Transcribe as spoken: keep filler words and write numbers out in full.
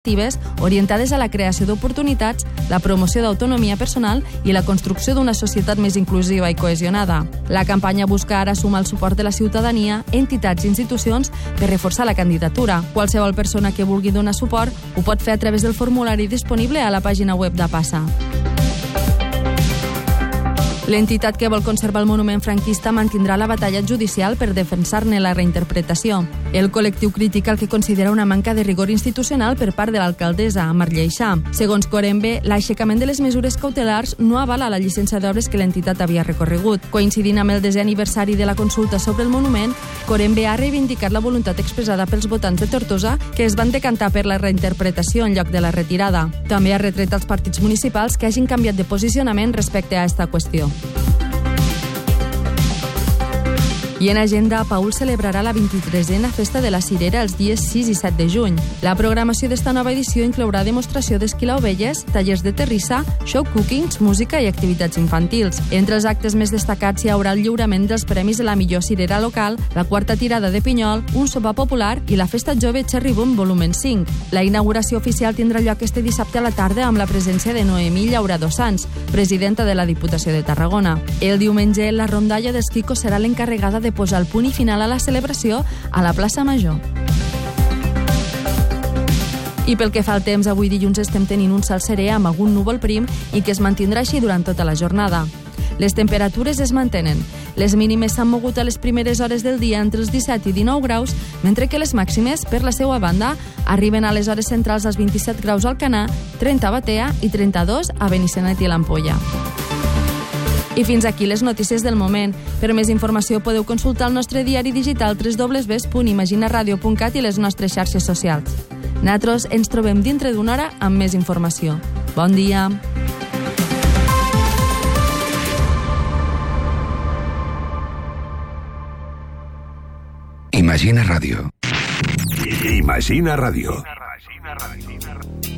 actives orientades a la creació d'oportunitats, la promoció d'autonomia personal i la construcció d'una societat més inclusiva i cohesionada. La campanya busca ara sumar el suport de la ciutadania, entitats i institucions per reforçar la candidatura. Qualsevol persona que vulgui donar suport ho pot fer a través del formulari disponible a la pàgina web d'Apassa. L'entitat que vol conservar el monument franquista mantindrà la batalla judicial per defensar-ne la reinterpretació. El col·lectiu critica el que considera una manca de rigor institucional per part de l'alcaldessa, Mar Lleixà. Segons Corembe, l'aixecament de les mesures cautelars no avala la llicència d'obres que l'entitat havia recorregut. Coincidint amb el desè aniversari de la consulta sobre el monument, Corembe ha reivindicat la voluntat expressada pels votants de Tortosa que es van decantar per la reinterpretació en lloc de la retirada. També ha retret als partits municipals que hagin canviat de posicionament respecte a aquesta qüestió. I en agenda, Paül celebrarà la vint-i-tresena Festa de la Cirera els dies sis i set de juny. La programació d'esta nova edició inclourà demostració d'esquilar ovelles, tallers de terrissa, show cookings, música i activitats infantils. Entre els actes més destacats hi haurà el lliurament dels premis de la millor cirera local, la quarta tirada de pinyol, un sopar popular i la Festa Jove Cherry Boom volumen cinc. La inauguració oficial tindrà lloc este dissabte a la tarda amb la presència de Noemí Llaurador Sans, presidenta de la Diputació de Tarragona. El diumenge, la rondalla dels Quicos serà l'encarregada de posar el punt i final a la celebració a la plaça Major. I pel que fa al temps, avui dilluns estem tenint un cel serè amb algun núvol prim i que es mantindrà així durant tota la jornada. Les temperatures es mantenen. Les mínimes s'han mogut a les primeres hores del dia entre els disset i dinou graus, mentre que les màximes, per la seva banda, arriben a les hores centrals als vint-i-set graus a Alcanar, trenta a Batea i trenta-dos a Benissanet i l'Ampolla. I fins aquí les notícies del moment. Per més informació podeu consultar el nostre diari digital w w w punt imaginaradio punt cat i les nostres xarxes socials. Nosaltres ens trobem dintre d'una hora amb més informació. Bon dia! Imagina Ràdio. Imagina Ràdio.